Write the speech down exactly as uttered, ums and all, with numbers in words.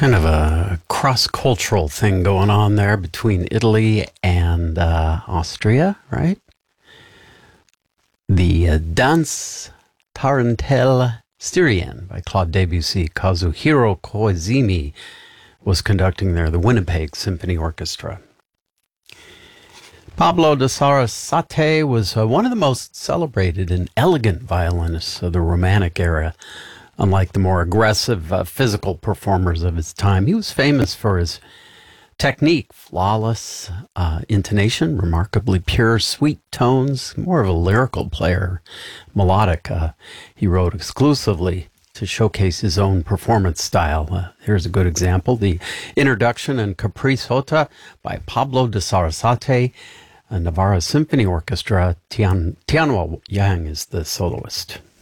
Kind of a cross-cultural thing going on there between Italy and uh, Austria, right? The uh, Danse Tarantelle Styrienne by Claude Debussy. Kazuhiro Koizumi was conducting there, the Winnipeg Symphony Orchestra. Pablo de Sarasate was uh, one of the most celebrated and elegant violinists of the Romantic era. Unlike the more aggressive uh, physical performers of his time, he was famous for his technique, flawless uh, intonation, remarkably pure, sweet tones, more of a lyrical player, melodic. Uh, he wrote exclusively to showcase his own performance style. Uh, here's a good example, the introduction and Caprice Sota by Pablo de Sarasate, a Navarra Symphony Orchestra. Tian, Tianhua Yang is the soloist.